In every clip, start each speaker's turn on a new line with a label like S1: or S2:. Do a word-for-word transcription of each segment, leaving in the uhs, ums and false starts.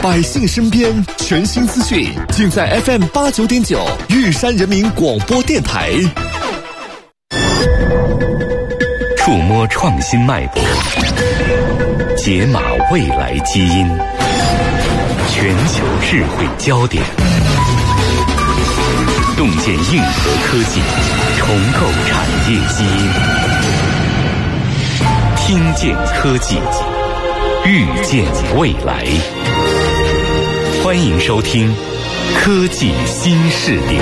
S1: 百姓身边全新资讯，尽在 F M 八九点九玉山人民广播电台。
S2: 触摸创新脉搏，解码未来基因，全球智慧焦点，洞见硬核科技，重构产业基因，听见科技，预见未来。欢迎收听科技新视点。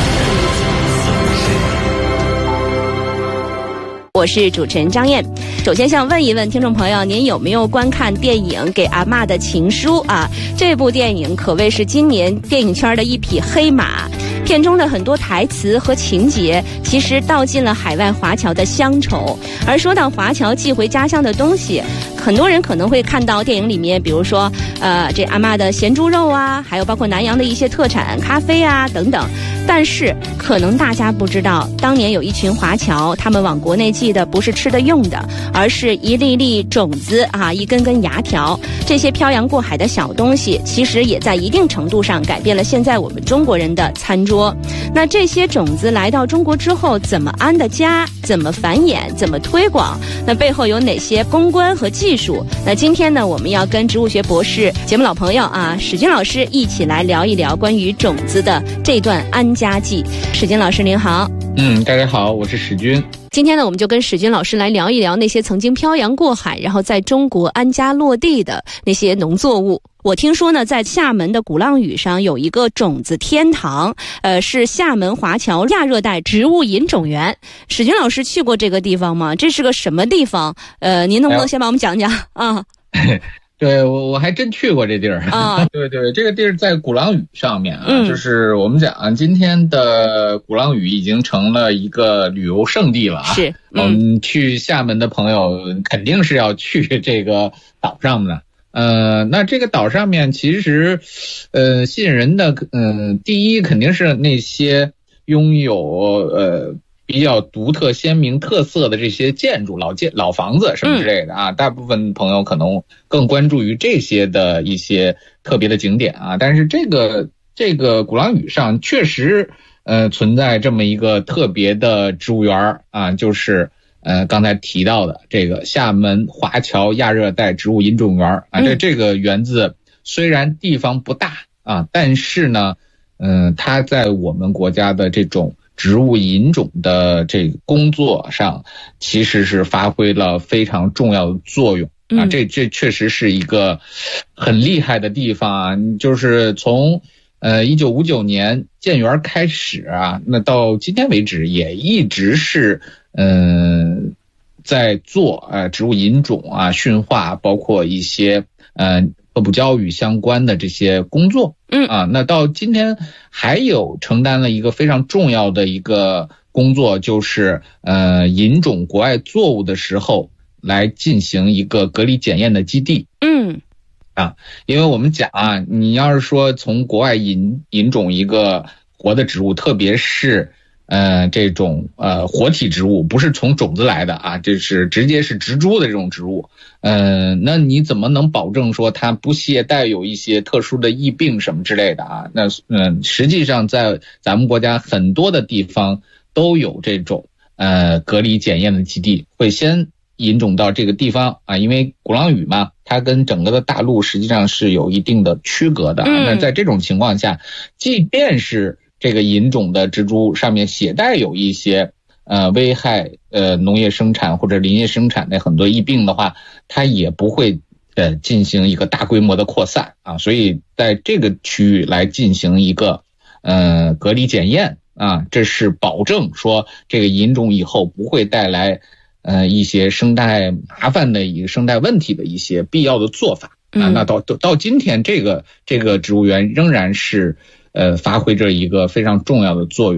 S3: 我是主持人张燕。首先想问一问听众朋友，您有没有观看电影《给阿嬷的情书》啊？这部电影可谓是今年电影圈的一匹黑马。片中的很多台词和情节其实道尽了海外华侨的乡愁。而说到华侨寄回家乡的东西，很多人可能会看到电影里面，比如说呃，这阿嬷的咸猪肉啊，还有包括南洋的一些特产咖啡啊等等。但是可能大家不知道，当年有一群华侨，他们往国内寄的不是吃的用的，而是一粒粒种子啊，一根根芽条。这些漂洋过海的小东西，其实也在一定程度上改变了现在我们中国人的餐桌。那这些种子来到中国之后，怎么安的家，怎么繁衍，怎么推广，那背后有哪些公关和技术？那今天呢，我们要跟植物学博士节目老朋友啊史军老师一起来聊一聊关于种子的这段安家记。史军老师您好。
S4: 嗯，大家好，我是史军。
S3: 今天呢，我们就跟史军老师来聊一聊那些曾经漂洋过海，然后在中国安家落地的那些农作物。我听说呢，在厦门的鼓浪屿上有一个种子天堂，呃，是厦门华侨亚热带植物引种园。史军老师去过这个地方吗？这是个什么地方？呃，您能不能先帮我们讲讲啊？
S4: 对，我我还真去过这地儿啊。对对，这个地儿在鼓浪屿上面啊，嗯、就是我们讲今天的鼓浪屿已经成了一个旅游胜地了啊。是，嗯、我们去厦门的朋友肯定是要去这个岛上的。呃，那这个岛上面其实，呃，吸引人的，嗯、呃，第一肯定是那些拥有呃。比较独特鲜明特色的这些建筑，老建老房子什么之类的啊、嗯、大部分朋友可能更关注于这些的一些特别的景点啊，但是这个这个鼓浪屿上确实呃存在这么一个特别的植物园啊，就是呃刚才提到的这个厦门华侨亚热带植物引种园啊，这这个园子虽然地方不大啊，但是呢嗯、呃、它在我们国家的这种植物引种的这个工作上其实是发挥了非常重要的作用啊，这这确实是一个很厉害的地方啊，就是从呃一九五九年建园开始啊，那到今天为止也一直是嗯、呃、在做呃植物引种啊、驯化，包括一些呃科普教育相关的这些工作。嗯啊，那到今天还有承担了一个非常重要的一个工作，就是呃引种国外作物的时候来进行一个隔离检验的基地。嗯啊，因为我们讲啊，你要是说从国外引引种一个活的植物，特别是呃这种呃活体植物，不是从种子来的啊，这是直接是植株的这种植物。呃，那你怎么能保证说它不携带有一些特殊的疫病什么之类的啊？那嗯、呃，实际上在咱们国家很多的地方都有这种呃隔离检验的基地，会先引种到这个地方啊，因为鼓浪屿嘛，它跟整个的大陆实际上是有一定的区隔的。嗯、那在这种情况下，即便是这个引种的植株上面携带有一些呃危害呃农业生产或者林业生产的很多疫病的话，它也不会呃进行一个大规模的扩散啊，所以在这个区域来进行一个呃隔离检验啊，这是保证说这个引种以后不会带来呃一些生态麻烦的一个生态问题的一些必要的做法啊。那到到今天这个这个植物园仍然是呃发挥着一个非常重要的作用。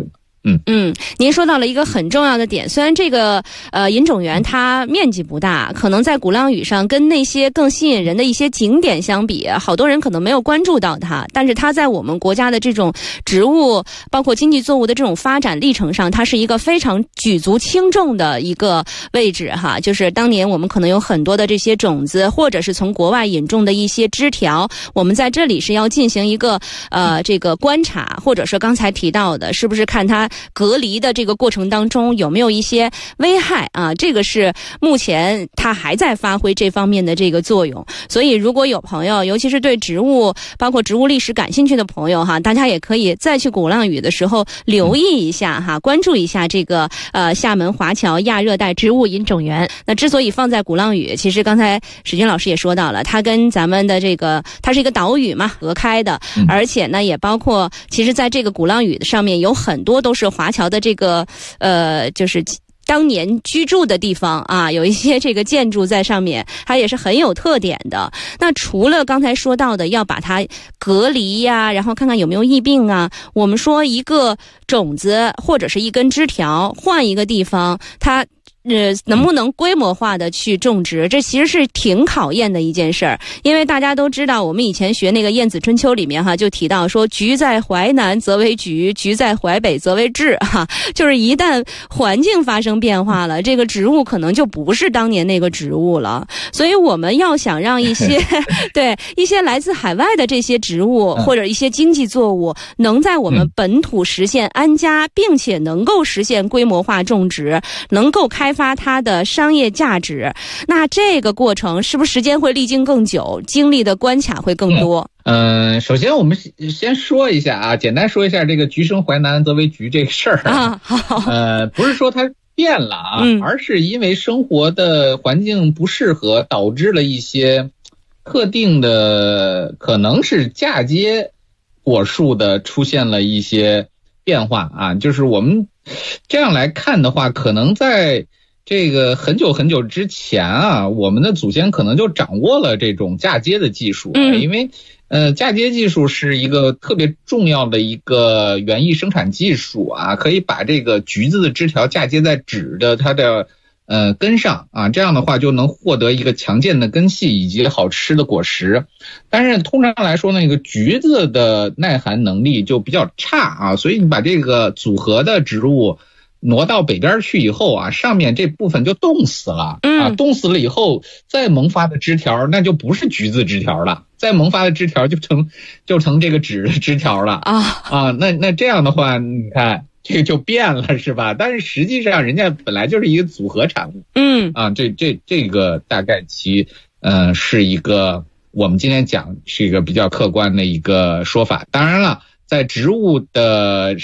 S4: 嗯
S3: 嗯，您说到了一个很重要的点，虽然这个呃银种园它面积不大，可能在鼓浪屿上跟那些更吸引人的一些景点相比，好多人可能没有关注到它，但是它在我们国家的这种植物包括经济作物的这种发展历程上，它是一个非常举足轻重的一个位置哈。就是当年我们可能有很多的这些种子，或者是从国外引种的一些枝条，我们在这里是要进行一个呃这个观察，或者是刚才提到的，是不是看它隔离的这个过程当中有没有一些危害啊？这个是目前它还在发挥这方面的这个作用。所以如果有朋友，尤其是对植物包括植物历史感兴趣的朋友哈，大家也可以再去鼓浪屿的时候留意一下哈，关注一下这个呃厦门华侨亚热带植物引种园。那之所以放在鼓浪屿，其实刚才史军老师也说到了，它跟咱们的这个它是一个岛屿嘛，隔开的，而且呢也包括其实在这个鼓浪屿上面有很多都是华侨的这个呃就是当年居住的地方啊，有一些这个建筑在上面，它也是很有特点的。那除了刚才说到的要把它隔离呀、啊，然后看看有没有疫病啊，我们说一个种子或者是一根枝条换一个地方，它呃，能不能规模化的去种植，这其实是挺考验的一件事儿。因为大家都知道，我们以前学那个《晏子春秋》里面哈，就提到说，橘在淮南则为橘，橘在淮北则为枳哈。就是一旦环境发生变化了，这个植物可能就不是当年那个植物了。所以我们要想让一些对一些来自海外的这些植物或者一些经济作物能在我们本土实现安家，并且能够实现规模化种植，能够开发它的商业价值，那这个过程是不是时间会历经更久，经历的关卡会更多？
S4: 嗯，呃、首先我们先说一下啊，简单说一下这个橘生淮南则为橘这个事儿
S3: 啊。好，
S4: 呃，不是说它变了啊，嗯、而是因为生活的环境不适合，导致了一些特定的可能是嫁接果树的出现了一些变化啊。就是我们这样来看的话，可能在这个很久很久之前啊，我们的祖先可能就掌握了这种嫁接的技术，嗯，因为呃嫁接技术是一个特别重要的一个园艺生产技术啊，可以把这个橘子的枝条嫁接在纸的它的呃根上啊，这样的话就能获得一个强健的根系以及好吃的果实。但是通常来说，那个橘子的耐寒能力就比较差啊，所以你把这个组合的植物挪到北边去以后啊，上面这部分就冻死了啊，冻死了以后再萌发的枝条那就不是橘子枝条了，再萌发的枝条就成就成这个纸的枝条了啊啊，那那这样的话，你看这个就变了是吧？但是实际上人家本来就是一个组合产物，嗯啊，这这这个大概其呃是一个我们今天讲是一个比较客观的一个说法。当然了，在植物的